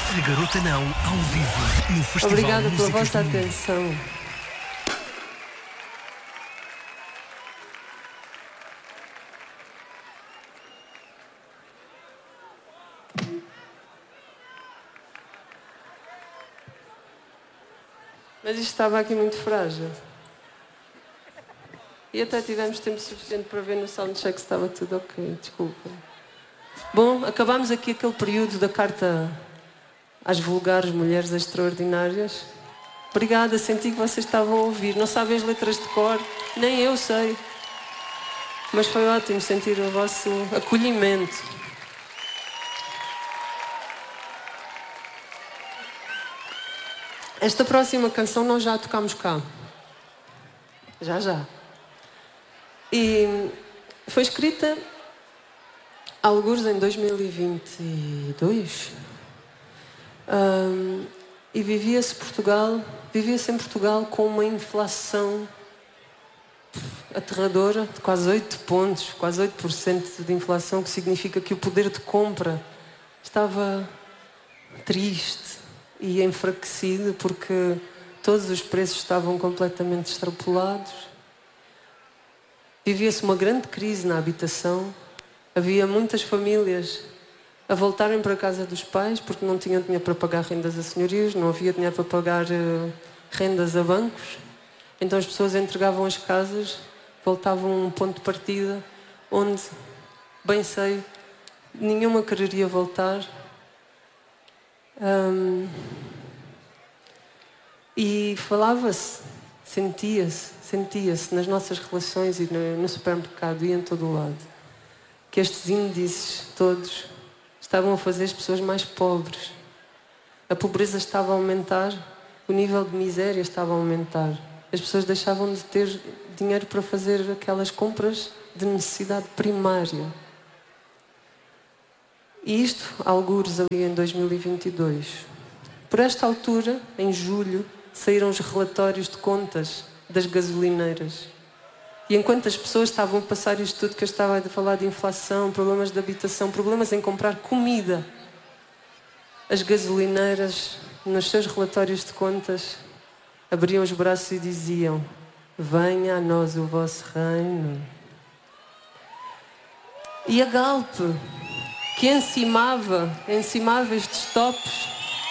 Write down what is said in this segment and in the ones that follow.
A Garota Não, ao vivo, no Festival Obrigada pela Músicas vossa do Mundo. atenção. Mas isto estava aqui muito frágil. E até tivemos tempo suficiente para ver no soundcheck se estava tudo ok. Desculpa. Bom, acabámos aqui aquele período da carta às vulgares mulheres extraordinárias. Obrigada, senti que vocês estavam a ouvir. Não sabem as letras de cor, nem eu sei. Mas foi ótimo sentir o vosso acolhimento. Esta próxima canção nós já a tocámos cá. Já. E foi escrita algures em 2022. E vivia-se em Portugal com uma inflação aterradora de quase 8 pontos, quase 8% de inflação, que significa que o poder de compra estava triste e enfraquecido porque todos os preços estavam completamente extrapolados. Vivia-se uma grande crise na habitação. Havia muitas famílias a voltarem para a casa dos pais porque não tinham dinheiro para pagar rendas a senhorios, não havia dinheiro para pagar rendas a bancos. Então as pessoas entregavam as casas, voltavam a um ponto de partida onde, bem sei, nenhuma quereria voltar. E falava-se, sentia-se nas nossas relações e no supermercado e em todo o lado, que estes índices todos estavam a fazer as pessoas mais pobres. A pobreza estava a aumentar, o nível de miséria estava a aumentar. As pessoas deixavam de ter dinheiro para fazer aquelas compras de necessidade primária. E isto, algures ali em 2022. Por esta altura, em julho, saíram os relatórios de contas das gasolineiras. E enquanto as pessoas estavam a passar isto tudo que eu estava a falar de inflação, problemas de habitação, problemas em comprar comida, as gasolineiras, nos seus relatórios de contas, abriam os braços e diziam: venha a nós o vosso reino. E a Galp, que encimava estes tops,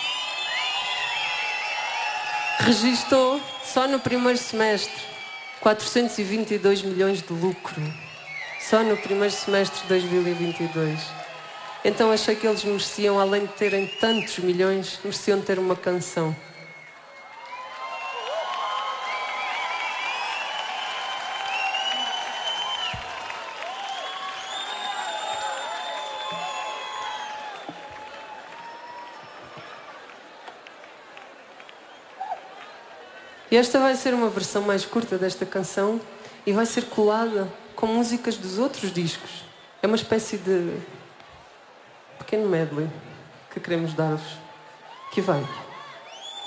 registou só no primeiro semestre 422 milhões de lucro. Só no primeiro semestre de 2022. Então achei que eles mereciam, além de terem tantos milhões, mereciam ter uma canção. E esta vai ser uma versão mais curta desta canção e vai ser colada com músicas dos outros discos. É uma espécie de pequeno medley que queremos dar-vos. Que vai.